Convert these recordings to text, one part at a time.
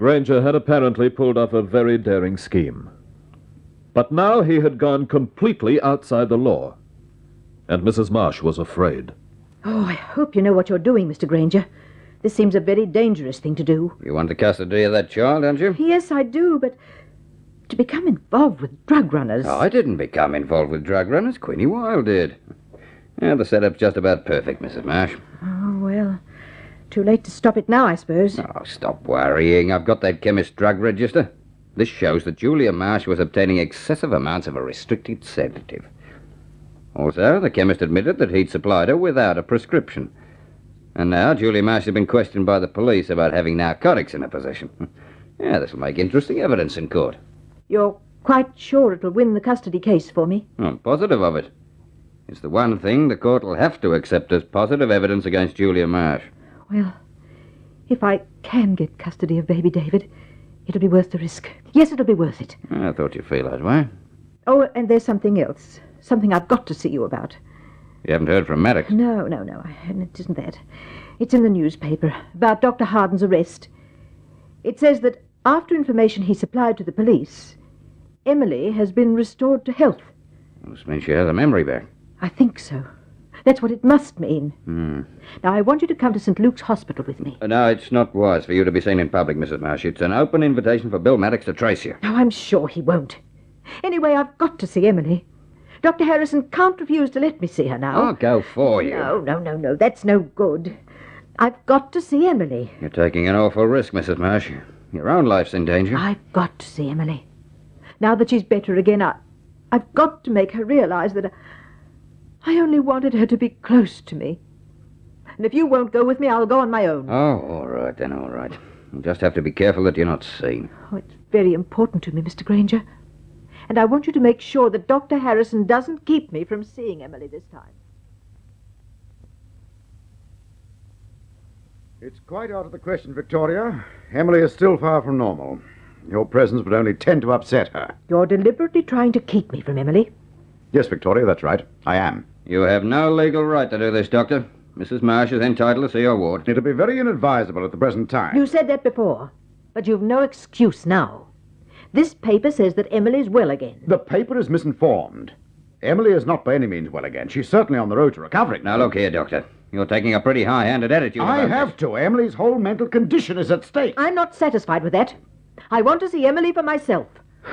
Granger had apparently pulled off a very daring scheme. But now he had gone completely outside the law, and Mrs. Marsh was afraid. Oh, I hope you know what you're doing, Mr. Granger. This seems a very dangerous thing to do. You want the custody of that child, don't you? Yes, I do, but to become involved with drug runners... Oh, I didn't become involved with drug runners. Queenie Wilde did. Yeah, the setup's just about perfect, Mrs. Marsh. Oh, well, too late to stop it now, I suppose. Oh, stop worrying. I've got that chemist's drug register. This shows that Julia Marsh was obtaining excessive amounts of a restricted sedative. Also, the chemist admitted that he'd supplied her without a prescription. And now Julia Marsh has been questioned by the police about having narcotics in her possession. Yeah, this will make interesting evidence in court. You're quite sure it'll win the custody case for me? I'm positive of it. It's the one thing the court will have to accept as positive evidence against Julia Marsh. Well, if I can get custody of baby David, it'll be worth the risk. Yes, it'll be worth it. I thought you'd feel that way. Oh, and there's something else. Something I've got to see you about. You haven't heard from Maddox? No. It isn't that. It's in the newspaper, about Dr. Harden's arrest. It says that after information he supplied to the police, Emily has been restored to health. This means she has a memory back. I think so. That's what it must mean. Now, I want you to come to St. Luke's Hospital with me. No, it's not wise for you to be seen in public, Mrs. Marsh. It's an open invitation for Bill Maddox to trace you. Oh, I'm sure he won't. Anyway, I've got to see Emily. Dr. Harrison can't refuse to let me see her now. I'll go for you. No. That's no good. I've got to see Emily. You're taking an awful risk, Mrs. Marsh. Your own life's in danger. I've got to see Emily. Now that she's better again, I've got to make her realize that I only wanted her to be close to me. And if you won't go with me, I'll go on my own. Oh, all right then, all right. You'll just have to be careful that you're not seen. Oh, it's very important to me, Mr. Granger. And I want you to make sure that Dr. Harrison doesn't keep me from seeing Emily this time. It's quite out of the question, Victoria. Emily is still far from normal. Your presence would only tend to upset her. You're deliberately trying to keep me from Emily. Yes, Victoria, that's right. I am. You have no legal right to do this, Doctor. Mrs. Marsh is entitled to see your ward. It'll be very inadvisable at the present time. You said that before, but you've no excuse now. This paper says that Emily's well again. The paper is misinformed. Emily is not by any means well again. She's certainly on the road to recovery. Now, look here, Doctor. You're taking a pretty high-handed attitude about I have to. Emily's whole mental condition is at stake. I'm not satisfied with that. I want to see Emily for myself.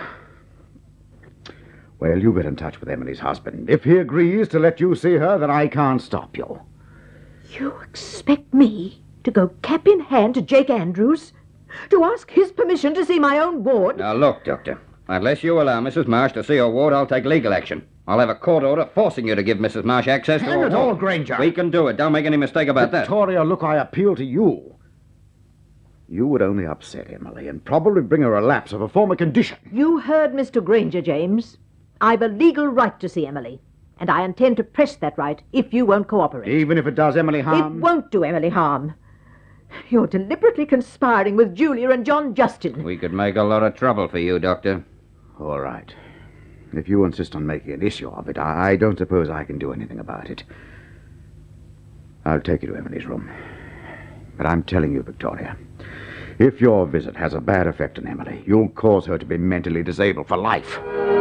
Well, you get in touch with Emily's husband. If he agrees to let you see her, then I can't stop you. You expect me to go cap in hand to Jake Andrews? To ask his permission to see my own ward? Now, look, Doctor. Unless you allow Mrs. Marsh to see your ward, I'll take legal action. I'll have a court order forcing you to give Mrs. Marsh access to her Hang it all, ward. Granger. We can do it. Don't make any mistake about that. Victoria, look, I appeal to you. You would only upset Emily and probably bring her a lapse of a former condition. You heard Mr. Granger, James. I've a legal right to see Emily, and I intend to press that right if you won't cooperate. Even if it does Emily harm? It won't do Emily harm. You're deliberately conspiring with Julia and John Justin. We could make a lot of trouble for you, Doctor. All right. If you insist on making an issue of it, I don't suppose I can do anything about it. I'll take you to Emily's room. But I'm telling you, Victoria, if your visit has a bad effect on Emily, you'll cause her to be mentally disabled for life.